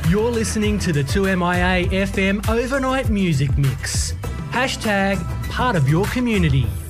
You're listening to the 2MIA FM Overnight Music Mix. Hashtag part of your community.